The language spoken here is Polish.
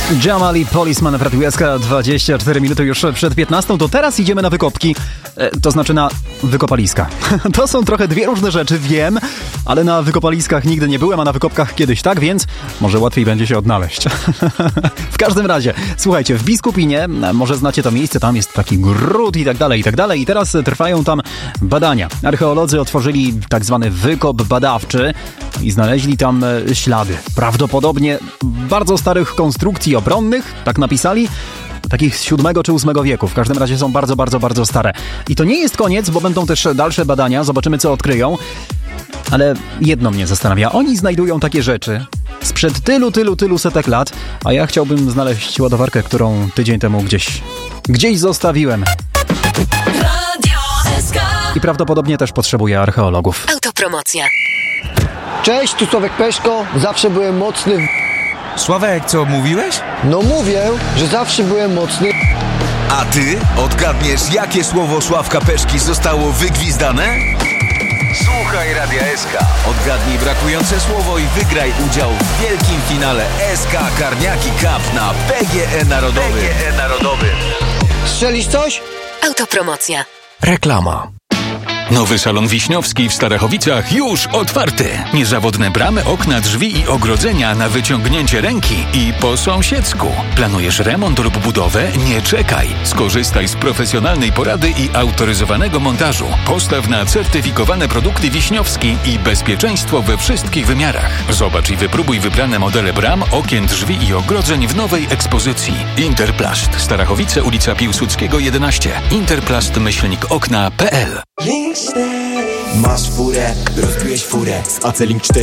Jamali Policeman w Radiu SK, 24 minuty już przed 15. To teraz idziemy na wykopki, to znaczy na wykopaliska. To są trochę dwie różne rzeczy, wiem, ale na wykopaliskach nigdy nie byłem, a na wykopkach kiedyś tak, więc może łatwiej będzie się odnaleźć. W każdym razie, słuchajcie, w Biskupinie, może znacie to miejsce, tam jest taki gród i tak dalej, i teraz trwają tam badania. Archeolodzy otworzyli tak zwany wykop badawczy i znaleźli tam ślady, prawdopodobnie bardzo starych konstrukcji obronnych, tak napisali, takich z VII czy VIII wieku. W każdym razie są bardzo, bardzo, bardzo stare. I to nie jest koniec, bo będą też dalsze badania, zobaczymy co odkryją. Ale jedno mnie zastanawia, oni znajdują takie rzeczy sprzed tylu setek lat, a ja chciałbym znaleźć ładowarkę, którą tydzień temu gdzieś zostawiłem. I prawdopodobnie też potrzebuję archeologów. Autopromocja. Cześć, tu Sławek Peszko, zawsze byłem mocny w... Sławek, co mówiłeś? No mówię, że zawsze byłem mocny. A ty odgadniesz, jakie słowo Sławka Peszki zostało wygwizdane? Słuchaj Radia SK. Odgadnij brakujące słowo i wygraj udział w wielkim finale SK Karniaki Cup na PGE Narodowym. Strzelisz coś? Autopromocja. Reklama. Nowy salon Wiśniowski w Starachowicach już otwarty. Niezawodne bramy, okna, drzwi i ogrodzenia na wyciągnięcie ręki i po sąsiedzku. Planujesz remont lub budowę? Nie czekaj. Skorzystaj z profesjonalnej porady i autoryzowanego montażu. Postaw na certyfikowane produkty Wiśniowski i bezpieczeństwo we wszystkich wymiarach. Zobacz i wypróbuj wybrane modele bram, okien, drzwi i ogrodzeń w nowej ekspozycji. Interplast. Starachowice, ulica Piłsudskiego 11. Interplast-okna.pl. Masz furę, rozbiłeś furę z Acelink 4